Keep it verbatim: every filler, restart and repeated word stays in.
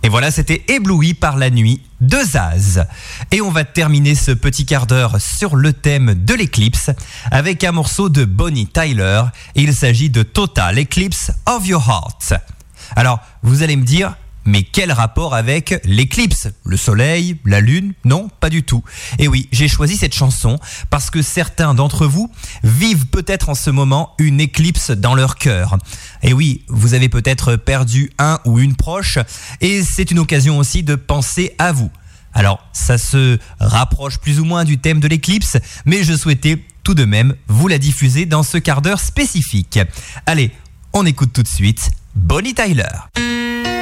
Et voilà, c'était Ébloui par la nuit de Zaz. Et on va terminer ce petit quart d'heure sur le thème de l'éclipse avec un morceau de Bonnie Tyler. Il s'agit de Total Eclipse of Your Heart. Alors, vous allez me dire, mais quel rapport avec l'éclipse ? Le soleil, la lune ? Non, pas du tout. Et oui, j'ai choisi cette chanson parce que certains d'entre vous vivent peut-être en ce moment une éclipse dans leur cœur. Et oui, vous avez peut-être perdu un ou une proche et c'est une occasion aussi de penser à vous. Alors, ça se rapproche plus ou moins du thème de l'éclipse, mais je souhaitais tout de même vous la diffuser dans ce quart d'heure spécifique. Allez, on écoute tout de suite Bonnie Tyler.